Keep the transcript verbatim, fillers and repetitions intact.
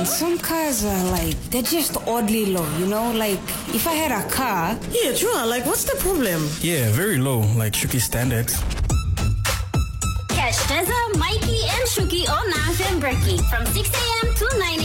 man, some cars are like, they're just oddly low, you know? Like, if I had a car... Yeah, true. Like, what's the problem? Yeah, very low, like Shuki standards. Catch Teza, Mikey, and Shuki on Naf and Brekkie from six a.m. to nine